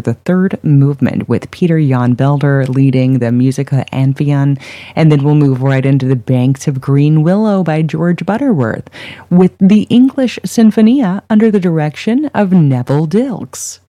the third movement with Peter Jan Belder leading the Musica Amphion, and then we'll move right into the Banks of Green Willow by George Butterworth with the English Sinfonia under the direction of Neville Dilks.